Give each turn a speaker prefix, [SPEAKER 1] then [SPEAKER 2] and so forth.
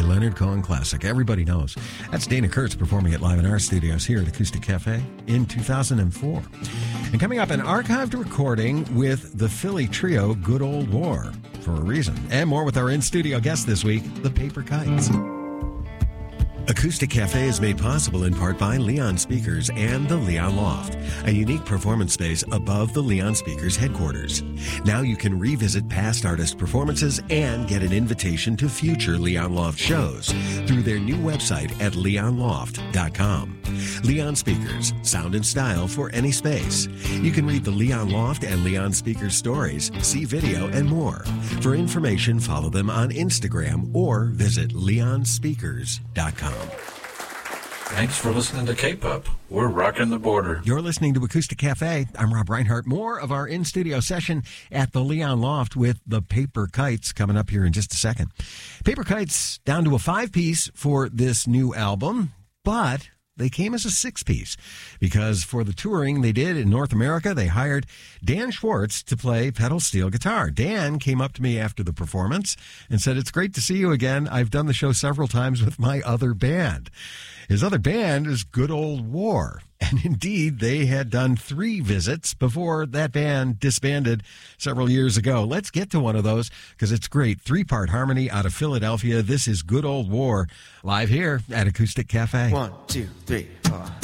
[SPEAKER 1] Leonard Cohen classic. Everybody knows. That's Dana Kurtz performing it live in our studios here at Acoustic Cafe in 2004. And coming up, an archived recording with the Philly trio Good Old War, for a reason. And more with our in-studio guest this week, the Paper Kites. Acoustic Cafe is made possible in part by Leon Speakers and the Leon Loft, a unique performance space above the Leon Speakers headquarters. Now you can revisit past artist performances and get an invitation to future Leon Loft shows through their new website at leonloft.com. Leon Speakers, sound and style for any space. You can read the Leon Loft and Leon Speakers stories, see video, and more. For information, follow them on Instagram or visit leonspeakers.com.
[SPEAKER 2] Thanks for listening to K-Pop. We're rocking the border.
[SPEAKER 1] You're listening to Acoustic Cafe. I'm Rob Reinhardt. More of our in-studio session at the Leon Loft with the Paper Kites coming up here in just a second. Paper Kites down to a 5-piece for this new album, but they came as a 6-piece because for the touring they did in North America, they hired Dan Schwartz to play pedal steel guitar. Dan came up to me after the performance and said, "It's great to see you again. I've done the show several times with my other band." His other band is Good Old War. And indeed, they had done 3 visits before that band disbanded several years ago. Let's get to one of those because it's great. 3-part harmony out of Philadelphia. This is Good Old War live here at Acoustic Cafe.
[SPEAKER 3] 1, 2, 3, 4.